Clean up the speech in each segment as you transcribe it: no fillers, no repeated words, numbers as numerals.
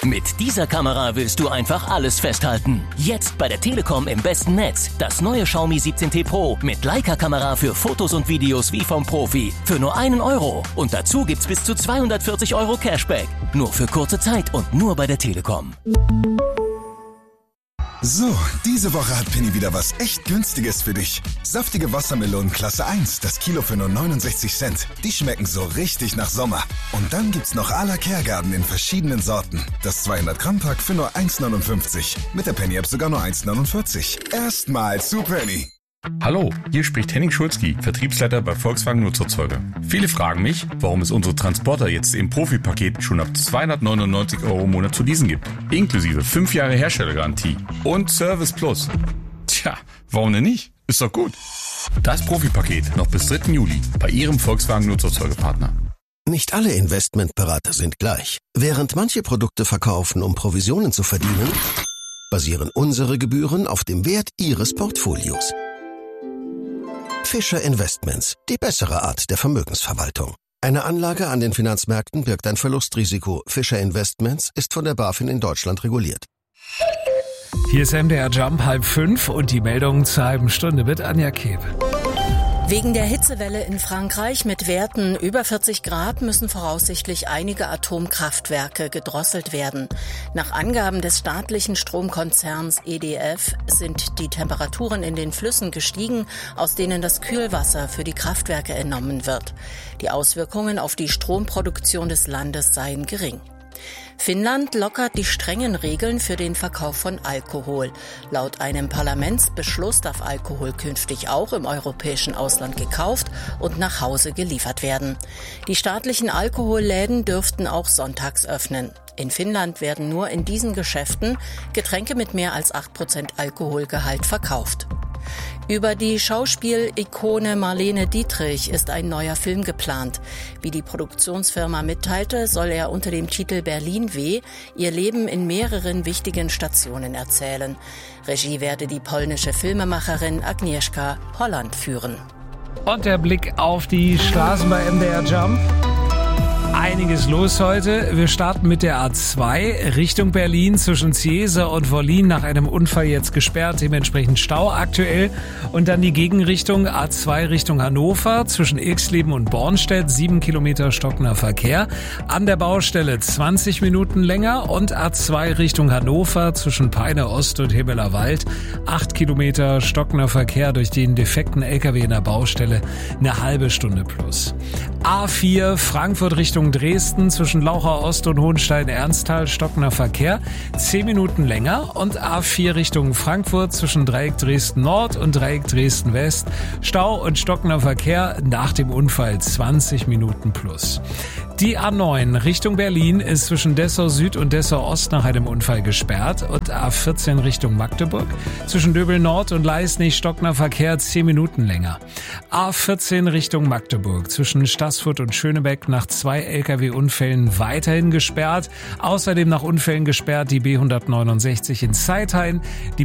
Mit dieser Kamera willst du einfach alles festhalten. Jetzt bei der Telekom im besten Netz. Das neue Xiaomi 17T Pro mit Leica-Kamera für Fotos und Videos wie vom Profi. Für nur 1 Euro. Und dazu gibt's bis zu 240 Euro Cashback. Nur für kurze Zeit und nur bei der Telekom. So, diese Woche hat Penny wieder was echt Günstiges für dich. Saftige Wassermelonen Klasse 1, das Kilo für nur 69 Cent. Die schmecken so richtig nach Sommer. Und dann gibt's noch à la Kergarten in verschiedenen Sorten. Das 200-Gramm-Pack für nur 1,59. Mit der Penny-App sogar nur 1,49. Erstmal zu Penny. Hallo, hier spricht Henning Schulzki, Vertriebsleiter bei Volkswagen Nutzerzeuger. Viele fragen mich, warum es unsere Transporter jetzt im Profi-Paket schon ab 299 € im Monat zu leasen gibt. Inklusive 5 Jahre Herstellergarantie und Service Plus. Tja, warum denn nicht? Ist doch gut. Das Profi-Paket noch bis 3. Juli bei Ihrem Volkswagen Nutzerzeugerpartner. Nicht alle Investmentberater sind gleich. Während manche Produkte verkaufen, um Provisionen zu verdienen, basieren unsere Gebühren auf dem Wert Ihres Portfolios. Fischer Investments, die bessere Art der Vermögensverwaltung. Eine Anlage an den Finanzmärkten birgt ein Verlustrisiko. Fischer Investments ist von der BaFin in Deutschland reguliert. Hier ist MDR Jump 4:30 und die Meldungen zur halben Stunde mit Anja Kebe. Wegen der Hitzewelle in Frankreich mit Werten über 40 Grad müssen voraussichtlich einige Atomkraftwerke gedrosselt werden. Nach Angaben des staatlichen Stromkonzerns EDF sind die Temperaturen in den Flüssen gestiegen, aus denen das Kühlwasser für die Kraftwerke entnommen wird. Die Auswirkungen auf die Stromproduktion des Landes seien gering. Finnland lockert die strengen Regeln für den Verkauf von Alkohol. Laut einem Parlamentsbeschluss darf Alkohol künftig auch im europäischen Ausland gekauft und nach Hause geliefert werden. Die staatlichen Alkoholläden dürften auch sonntags öffnen. In Finnland werden nur in diesen Geschäften Getränke mit mehr als 8% Alkoholgehalt verkauft. Über die Schauspielikone Marlene Dietrich ist ein neuer Film geplant. Wie die Produktionsfirma mitteilte, soll er unter dem Titel Berlin W. ihr Leben in mehreren wichtigen Stationen erzählen. Regie werde die polnische Filmemacherin Agnieszka Holland führen. Und der Blick auf die Straßen bei MDR Jump. Einiges los heute. Wir starten mit der A2 Richtung Berlin zwischen Ziese und Wollin, nach einem Unfall jetzt gesperrt, dementsprechend Stau aktuell. Und dann die Gegenrichtung A2 Richtung Hannover zwischen Ilksleben und Bornstedt, 7 Kilometer stockender Verkehr. An der Baustelle 20 Minuten länger und A2 Richtung Hannover zwischen Peine Ost und Hebeler Wald, 8 Kilometer stockender Verkehr durch den defekten LKW in der Baustelle, eine halbe Stunde plus. A4 Frankfurt Richtung Dresden zwischen Lauchau Ost und Hohenstein-Ernsthal stockender Verkehr, 10 Minuten länger. Und A4 Richtung Frankfurt zwischen Dreieck Dresden Nord und Dreieck Dresden West, Stau und stockender Verkehr, nach dem Unfall 20 Minuten plus. Die A9 Richtung Berlin ist zwischen Dessau Süd und Dessau Ost nach einem Unfall gesperrt und A14 Richtung Magdeburg zwischen Döbel Nord und Leisnig stockender Verkehr, 10 Minuten länger. A14 Richtung Magdeburg zwischen Staßfurt und Schönebeck nach 2 LKW-Unfällen weiterhin gesperrt. Außerdem nach Unfällen gesperrt die B169 in Zeithain, die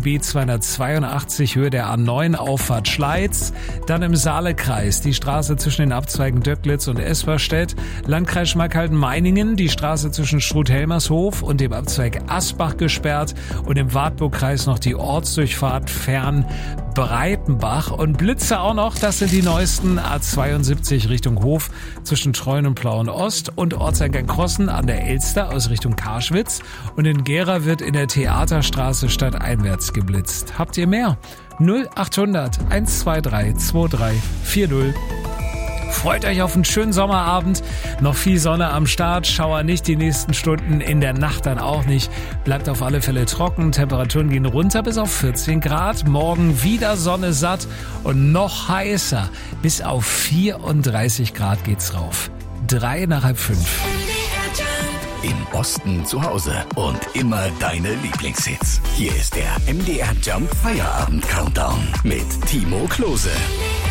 B282 Höhe der A9 Auffahrt Schleiz, dann im Saalekreis die Straße zwischen den Abzweigen Döcklitz und Esperstedt, Landkreis Schmalkalden-Meiningen, die Straße zwischen Struth-Helmershof und dem Abzweig Asbach gesperrt und im Wartburgkreis noch die Ortsdurchfahrt Fern Breitenbach und Blitze auch noch, das sind die neuesten. A72 Richtung Hof zwischen Treuen und Plauen Ost und Ortseingang Krossen an der Elster aus Richtung Karschwitz und in Gera wird in der Theaterstraße stadteinwärts geblitzt. Habt ihr mehr? 0800 123 2340. Freut euch auf einen schönen Sommerabend. Noch viel Sonne am Start. Schauer nicht die nächsten Stunden. In der Nacht dann auch nicht. Bleibt auf alle Fälle trocken. Temperaturen gehen runter bis auf 14 Grad. Morgen wieder Sonne satt und noch heißer. Bis auf 34 Grad geht's rauf. 5:03. Im Osten zu Hause und immer deine Lieblingshits. Hier ist der MDR Jump Feierabend Countdown mit Timo Klose.